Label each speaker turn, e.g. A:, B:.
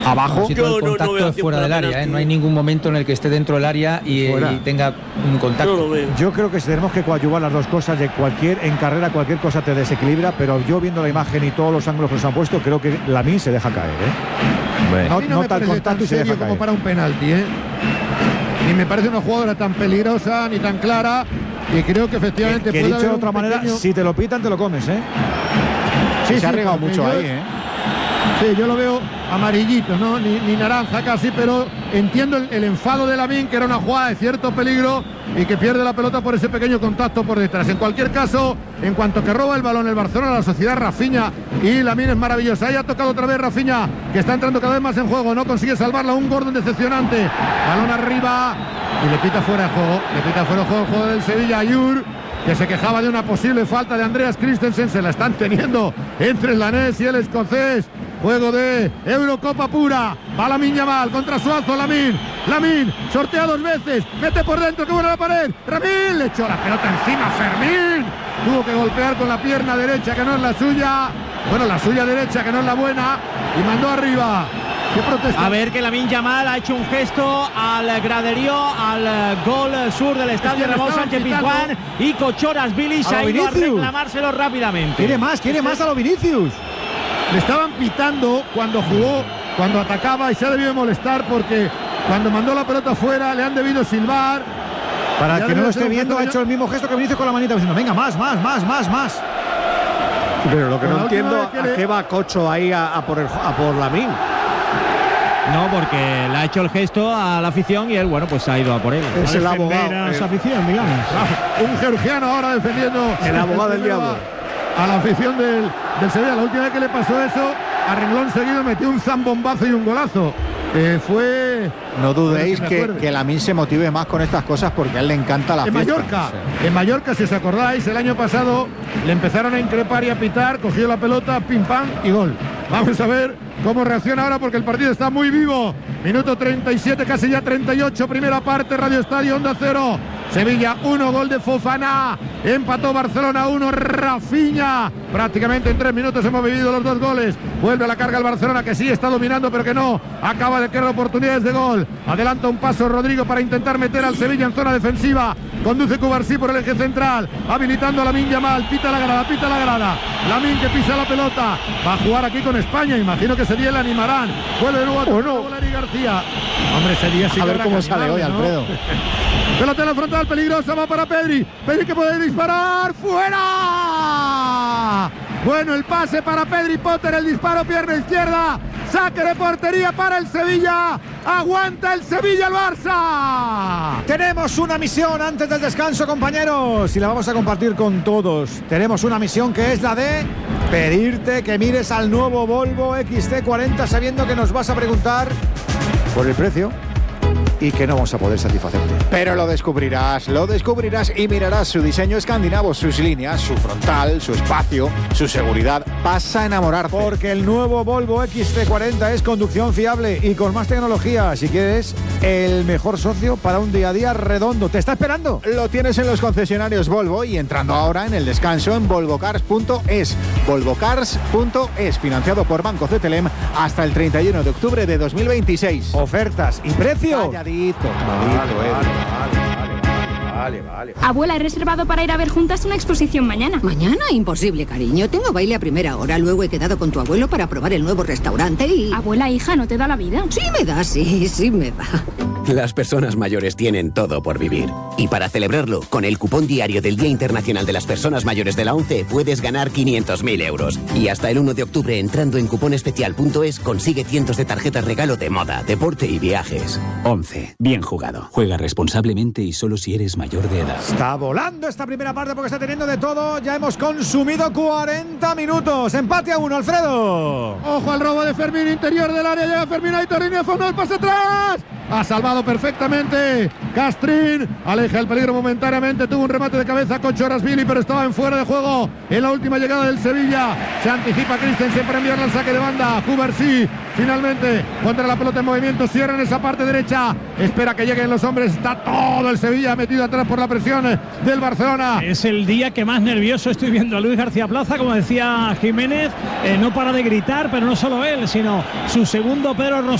A: abajo.
B: Si todo el contacto es fuera del área, no hay ningún momento en el que esté dentro del área y tenga un contacto.
C: Yo creo que tenemos que coadyuvar las dos cosas. En carrera cualquier cosa te desequilibra, pero yo viendo la imagen y todos los ángulos que nos han puesto, creo que Lamine se deja caer.
D: No tal contacto y se deja caer. Como para un penalti, Ni me parece una jugadora tan peligrosa ni tan clara, y creo que efectivamente
C: que dicho de otra manera, si te lo pitan te lo comes,
D: Sí,
C: se ha arriesgado mucho ahí,
D: Sí, yo lo veo amarillito, ¿no? Ni naranja casi, pero entiendo el enfado de Lamine, que era una jugada de cierto peligro y que pierde la pelota por ese pequeño contacto por detrás. En cualquier caso, en cuanto que roba el balón el Barcelona, la sociedad Rafinha, y Lamine es maravillosa. Ahí ha tocado otra vez Rafinha, que está entrando cada vez más en juego, no consigue salvarla, un Gordon decepcionante. Balón arriba y le pita fuera de juego. Le pita fuera de juego el juego del Sevilla. Ayur, que se quejaba de una posible falta de Andreas Christensen, se la están teniendo entre el danés y el escocés. Juego de Eurocopa pura. Va Lamine Yamal contra Suazo. Lamine sortea dos veces. Mete por dentro. ¡Qué buena la pared! Ramín le echó la pelota encima. Fermín tuvo que golpear con la pierna derecha, que no es la suya. Bueno, la suya derecha, que no es la buena. Y mandó arriba. ¿Qué protesta?
E: A ver, que Lamine Yamal ha hecho un gesto al graderío, al gol sur del estadio Ramón Sánchez Pizjuán, y Kochoras Billy se ha ido a reclamárselo rápidamente.
C: Quiere más a lo Vinicius.
D: Le estaban pitando cuando jugó, cuando atacaba, y se ha debido molestar porque cuando mandó la pelota fuera le han debido silbar.
C: Para el que no lo esté viendo, ha hecho el mismo gesto que Vinicius con la manita, diciendo venga, más.
A: Pero lo que no entiendo, ¿a qué va Cocho ahí a por Lamine?
E: No, porque le ha hecho el gesto a la afición y él, bueno, pues ha ido a por él.
A: Es el abogado.
E: A esa afición, digamos.
D: Un georgiano ahora defendiendo.
A: El abogado del diablo.
D: A la afición del Sevilla. La última vez que le pasó eso, a renglón seguido metió un zambombazo y un golazo.
C: No dudéis que Lamine se motive más con estas cosas, porque a él le encanta la fiesta.
D: En Mallorca, si os acordáis, el año pasado le empezaron a increpar y a pitar, cogió la pelota, pim pam y gol. Vamos a ver cómo reacciona ahora, porque el partido está muy vivo. Minuto 37, casi ya 38, primera parte, Radio Estadio, Onda Cero. Sevilla 1, gol de Fofana. Empató Barcelona 1, Rafinha. Prácticamente en 3 minutos hemos vivido los dos goles. Vuelve a la carga el Barcelona, que sí está dominando, pero que no acaba de crear oportunidades de gol. Adelanta un paso Rodrigo para intentar meter al Sevilla en zona defensiva. Conduce Cubarsí por el eje central, habilitando a Lamine Yamal. Pita la grada. Lamine, que pisa la pelota. Va a jugar aquí con España, imagino que ese día le animarán. Vuelve de nuevo a Valeri García. Hombre, ese día sí.
C: A ver cómo sale hoy, Alfredo.
D: Pelota en la frontal, peligrosa, va para Pedri que puede disparar, ¡fuera! Bueno, el pase para Pedri Potter, el disparo, pierna izquierda, saque de portería para el Sevilla. Aguanta el Sevilla, el Barça.
C: Tenemos una misión antes del descanso, compañeros, y la vamos a compartir con todos. Tenemos una misión, que es la de pedirte que mires al nuevo Volvo XC40, sabiendo que nos vas a preguntar por el precio y que no vamos a poder satisfacerte. Pero lo descubrirás y mirarás su diseño escandinavo, sus líneas, su frontal, su espacio, su seguridad. Vas a enamorarte. Porque el nuevo Volvo XC40 es conducción fiable y con más tecnología. Si quieres el mejor socio para un día a día redondo, ¿te está esperando? Lo tienes en los concesionarios Volvo y entrando ahora en el descanso en volvocars.es. Volvocars.es, financiado por Banco CTLM hasta el 31 de octubre de 2026. Ofertas y precio.
F: Vale. Abuela, he reservado para ir a ver juntas una exposición mañana.
G: ¿Mañana? Imposible, cariño. Tengo baile a primera hora. Luego he quedado con tu abuelo para probar el nuevo restaurante y...
F: Abuela, hija, ¿no te da la vida?
G: Sí me da, sí me da.
H: Las personas mayores tienen todo por vivir. Y para celebrarlo, con el cupón diario del Día Internacional de las Personas Mayores de la ONCE, puedes ganar 500.000 euros. Y hasta el 1 de octubre, entrando en cuponespecial.es, consigue cientos de tarjetas regalo de moda, deporte y viajes. ONCE. Bien jugado. Juega responsablemente y solo si eres mayor de edad.
C: Está volando esta primera parte porque está teniendo de todo. Ya hemos consumido 40 minutos. Empate a 1, Alfredo.
D: Ojo al robo de Fermín, interior del área. Llega Fermín, ahí Torino, fondo, el pase atrás. Ha salvado perfectamente Castrín, aleja el peligro momentáneamente, tuvo un remate de cabeza Kochoras Billy, pero estaba en fuera de juego en la última llegada del Sevilla. Se anticipa Christensen para enviarle al saque de banda. Cubarsí finalmente contra la pelota en movimiento, cierran esa parte derecha, espera que lleguen los hombres, está todo el Sevilla metido atrás por la presión del Barcelona.
E: Es el día que más nervioso estoy viendo a Luis García Plaza, como decía Jiménez, no para de gritar, pero no solo él, sino su segundo Pedro Rosselló.